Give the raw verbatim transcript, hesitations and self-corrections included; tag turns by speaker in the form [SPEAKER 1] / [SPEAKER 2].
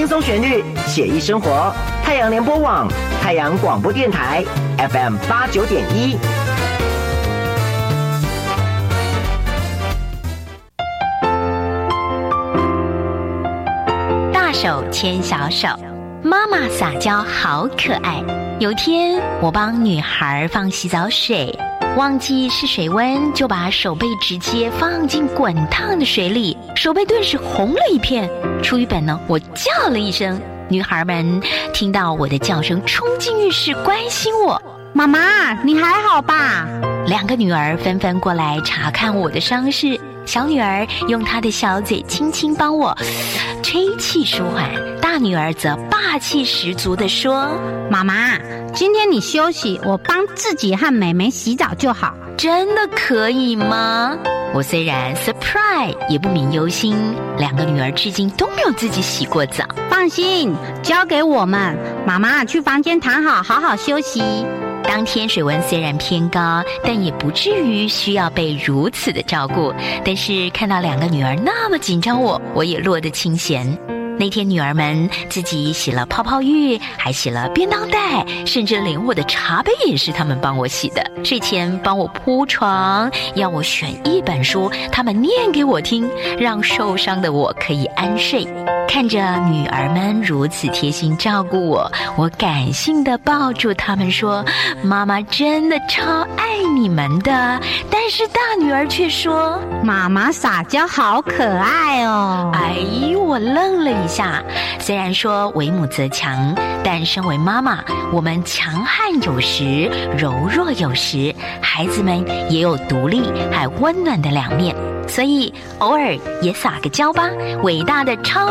[SPEAKER 1] 轻松旋律，写意生活。太阳联播网，太阳广播电台 F M 八九点一。
[SPEAKER 2] 大手牵小手，妈妈撒娇好可爱。有天我帮女孩放洗澡水，忘记试水温，就把手背直接放进滚烫的水里，手背顿时红了一片。出于本能，我叫了一声，女孩们听到我的叫声，冲进浴室关心我。
[SPEAKER 3] 妈妈，你还好吧？
[SPEAKER 2] 两个女儿纷纷过来查看我的伤势，小女儿用她的小嘴轻轻帮我吹气舒缓，大女儿则霸气十足地说：
[SPEAKER 3] 妈妈，今天你休息，我帮自己和妹妹洗澡就好。
[SPEAKER 2] 真的可以吗？我虽然 surprise 也不免忧心，两个女儿至今都没有自己洗过澡。
[SPEAKER 3] 放心，交给我们，妈妈去房间躺好，好好休息。
[SPEAKER 2] 当天水温虽然偏高，但也不至于需要被如此的照顾。但是看到两个女儿那么紧张我，我也落得清闲。那天女儿们自己洗了泡泡浴，还洗了便当袋，甚至连我的茶杯也是他们帮我洗的。睡前帮我铺床，要我选一本书，他们念给我听，让受伤的我可以安睡。看着女儿们如此贴心照顾我，我感性地抱住他们说：妈妈真的超爱你们的。但是大女儿却说：
[SPEAKER 3] 妈妈撒娇好可爱哦。
[SPEAKER 2] 哎，我愣了一下，虽然说为母则强，但身为妈妈，我们强悍有时，柔弱有时，孩子们也有独立还温暖的两面，所以偶尔也撒个娇吧。伟大的超